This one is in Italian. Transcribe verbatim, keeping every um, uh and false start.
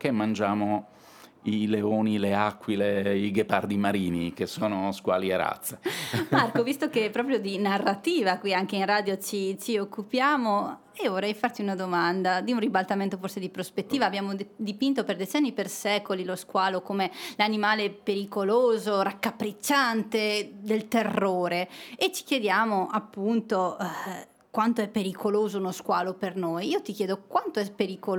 perché mangiamo i leoni, le aquile, i ghepardi marini, che sono squali e razze. Marco, visto che proprio di narrativa qui anche in radio ci ci occupiamo, io vorrei farti una domanda, di un ribaltamento forse di prospettiva. Abbiamo d dipinto per decenni, per secoli, lo squalo come l'animale pericoloso, raccapricciante, del terrore e ci chiediamo appunto, uhm, quanto è pericoloso uno squalo per noi. Io ti chiedo quanto è pericolo